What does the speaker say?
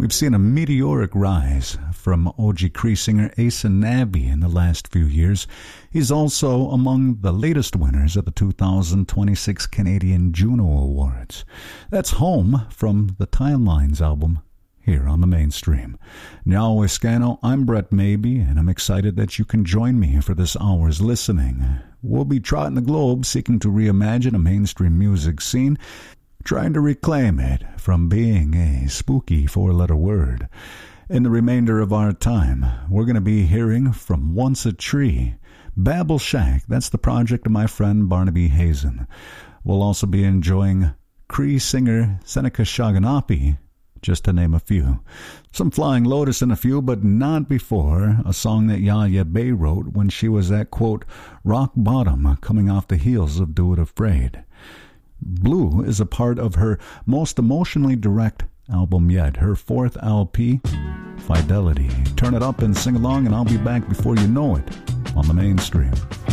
We've seen a meteoric rise from OG Cree singer Asa Nabby in the last few years. He's also among the latest winners of the 2026 Canadian Juno Awards. That's Home from the Timelines album, here on the Mainstream. Now, Escano, I'm Brett Maybe, and I'm excited that you can join me for this hour's listening. We'll be trotting the globe, seeking to reimagine a mainstream music scene, trying to reclaim it from being a spooky four-letter word. In the remainder of our time, we're going to be hearing from Once a Tree, Babel Shack, that's the project of my friend Barnaby Hazen. We'll also be enjoying Cree singer Seneca Shaganapi, just to name a few. Some Flying Lotus in a few, but not before a song that Yaya Bay wrote when she was at, quote, rock bottom, coming off the heels of Do It Afraid. Blue is a part of her most emotionally direct album yet, her fourth LP, Fidelity. Turn it up and sing along, and I'll be back before you know it on the Mainstream.